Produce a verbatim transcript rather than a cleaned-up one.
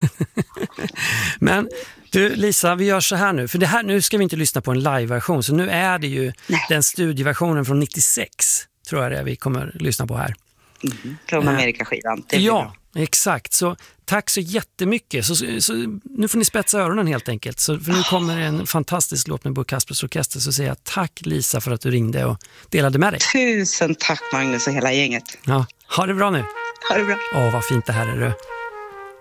Men du Lisa, vi gör så här nu. För det här, nu ska vi inte lyssna på en live-version. Så nu är det ju Nej. den studieversionen från nittiosex, tror jag det är, vi kommer lyssna på här. Mm, från Amerikaskivan. Ja, exakt. Så tack så jättemycket. Så, så, så, nu får ni spetsa öronen helt enkelt. Så, för nu kommer en fantastisk låt med Bo Kaspers Orkester. Så säger jag tack Lisa för att du ringde och delade med dig. Tusen tack Magnus och hela gänget. Ja, ha det bra nu. Ha det bra. Åh, vad fint det här är du.